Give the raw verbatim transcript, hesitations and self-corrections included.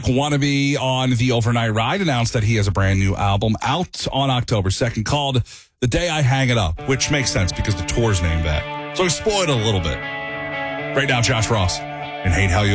Wannabe on the Overnight Ride announced that he has a brand new album out on October second called The Day I Hang It Up, which makes sense because the tour's named that. So I spoiled it a little bit. Right now, Josh Ross and Hate How You